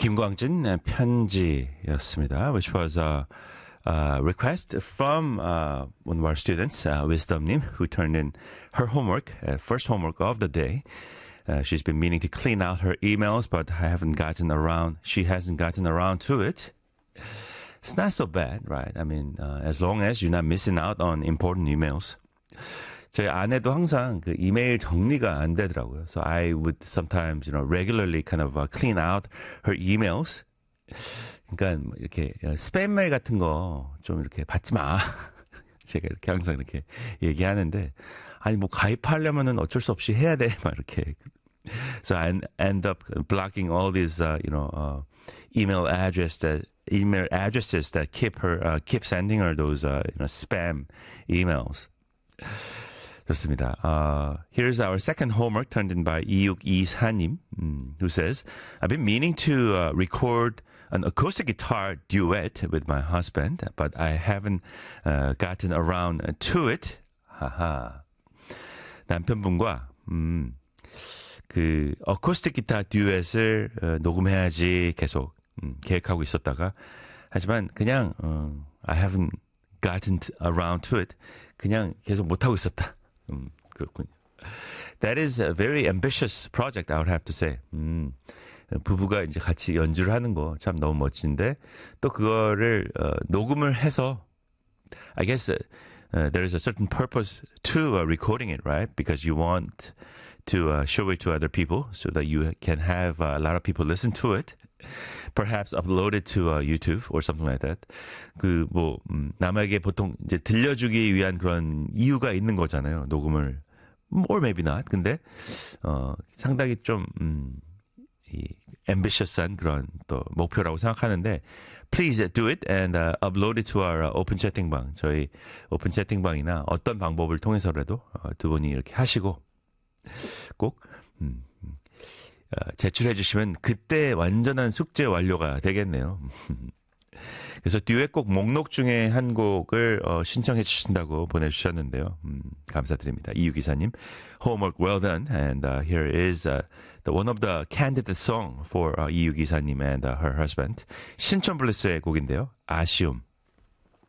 김광진 편지였습니다. Which was a request from one of our students, Wisdom님, who turned in her homework, first homework of the day. She's been meaning to clean out her emails, but she hasn't gotten around to it. It's not so bad, right? I mean, as long as you're not missing out on important emails. 저희 아내도 항상 그 이메일 정리가 안 되더라고요. So I would sometimes, regularly kind of clean out her emails. 그러니까 이렇게 스팸 메일 같은 거 좀 이렇게 받지 마. 제가 이렇게 항상 이렇게 얘기하는데, 아니 뭐 가입하려면은 어쩔 수 없이 해야 돼, 막 이렇게. So I end up blocking all these, email addresses that keep sending her those, spam emails. 좋습니다. Here's our second homework turned in by 2624님, who says, I've been meaning to record an acoustic guitar duet with my husband, but I haven't gotten around to it. 하하. 남편분과 그 어쿠스틱 기타 듀엣을 녹음해야지 계속 계획하고 있었다가, 하지만 그냥 I haven't gotten around to it. 그냥 계속 못하고 있었다. 그렇군요. That is a very ambitious project, I would have to say. 부부가 이제 같이 연주를 하는 거 참 너무 멋진데, 또 그거를 녹음을 해서, I guess there is a certain purpose to recording it, right? Because you want to show it to other people so that you can have a lot of people listen to it. Perhaps upload it to YouTube or something like that. 그 뭐 남에게 보통 이제 들려주기 위한 그런 이유가 있는 거잖아요. 녹음을, or maybe not. 근데 상당히 좀 이 ambitious한 그런 또 목표라고 생각하는데, please do it and upload it to our open 채팅방. 저희 오픈 채팅방이나 어떤 방법을 통해서라도 두 분이 이렇게 하시고 꼭 제출해 주시면 그때 완전한 숙제 완료가 되겠네요. 그래서 듀엣곡 목록 중에 한 곡을 신청해 주신다고 보내주셨는데요. 감사드립니다. 이유기사님, homework well done. And here is one of the candidate song for 이유기사님 and her husband. 신촌블루스의 곡인데요. 아쉬움.